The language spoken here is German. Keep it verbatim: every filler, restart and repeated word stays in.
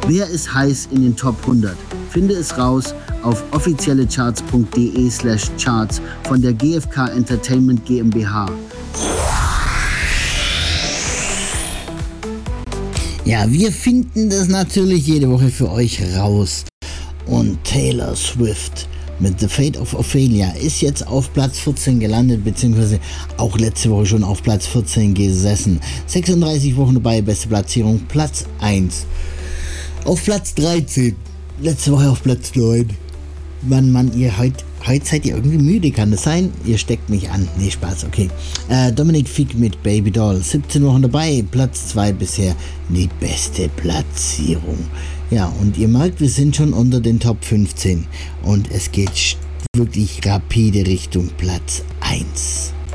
Wer ist heiß in den Top hundert? Finde es raus auf offiziellecharts.de slash charts von der G F K Entertainment GmbH. Ja, wir finden das natürlich jede Woche für euch raus. Und Taylor Swift mit The Fate of Ophelia ist jetzt auf Platz vierzehn gelandet, beziehungsweise auch letzte Woche schon auf Platz vierzehn gesessen. sechsunddreißig Wochen dabei, beste Platzierung, Platz eins. Auf Platz dreizehn, letzte Woche auf Platz neun. Mann, Mann, ihr heute, heute seid ihr irgendwie müde, kann das sein? Ihr steckt mich an. Nee, Spaß, okay. Äh, Dominik Fig mit Baby Doll, siebzehn Wochen dabei, Platz zwei bisher, die beste Platzierung. Ja, und ihr merkt, wir sind schon unter den Top fünfzehn und es geht wirklich rapide Richtung Platz eins.